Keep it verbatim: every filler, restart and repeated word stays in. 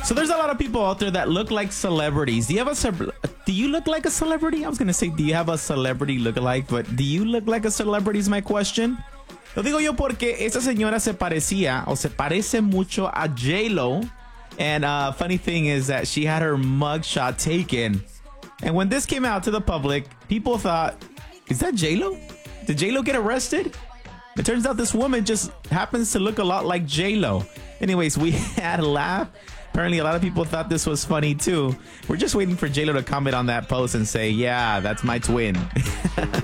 So there's a lot of people out there that look like celebrities. Do you have a ce- do you look like a celebrity? I was gonna say, do you have a celebrity look-alike? But do you look like a celebrity is my question. Lo digo yo porque esta señora se parecía o se parece mucho a J-Lo. And uh, funny thing is that she had her mugshot taken. And when this came out to the public, people thought, is that J-Lo? Did J-Lo get arrested? It turns out this woman just happens to look a lot like J-Lo. Anyways, we had a laugh. Apparently, a lot of people thought this was funny, too. We're just waiting for J-Lo to comment on that post and say, yeah, that's my twin.